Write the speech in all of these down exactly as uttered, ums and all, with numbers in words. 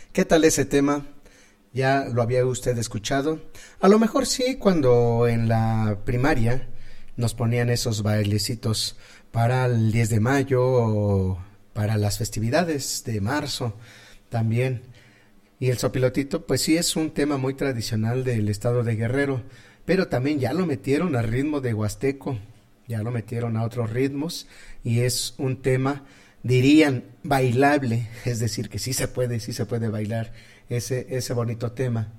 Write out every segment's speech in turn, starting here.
¿Qué tal ese tema? ¿Ya lo había usted escuchado? A lo mejor sí, cuando en la primaria nos ponían esos bailecitos para el diez de mayo o para las festividades de marzo también. Y el sopilotito, pues sí es un tema muy tradicional del estado de Guerrero, pero también ya lo metieron al ritmo de Huasteco, ya lo metieron a otros ritmos y es un tema, dirían, bailable, es decir, que sí se puede, sí se puede bailar ese, ese bonito tema.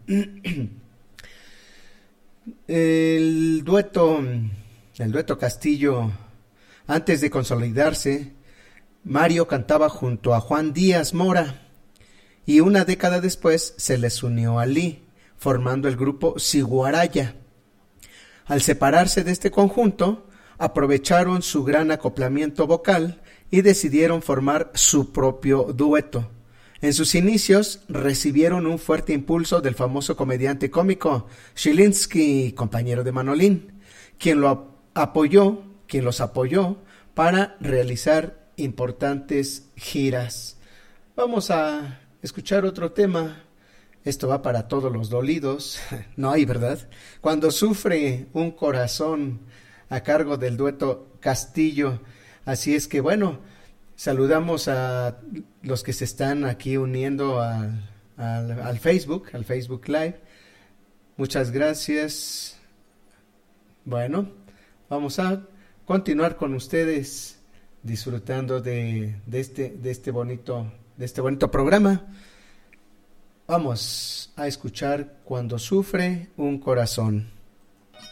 El dueto, el dueto Castillo, antes de consolidarse, Mario cantaba junto a Juan Díaz Mora y una década después se les unió a Lee, formando el grupo Siguaraya. Al separarse de este conjunto, aprovecharon su gran acoplamiento vocal y decidieron formar su propio dueto. En sus inicios recibieron un fuerte impulso del famoso comediante cómico Shilinsky, compañero de Manolín, quien lo apoyó, quien los apoyó para realizar importantes giras. Vamos a escuchar otro tema. Esto va para todos los dolidos. No hay, ¿verdad? Cuando sufre un corazón, a cargo del dueto Castillo. Así es que bueno, saludamos a los que se están aquí uniendo al, al, al Facebook, al Facebook Live. Muchas gracias. Bueno, vamos a continuar con ustedes disfrutando de, de este, de este bonito, de este bonito programa. Vamos a escuchar Cuando sufre un corazón.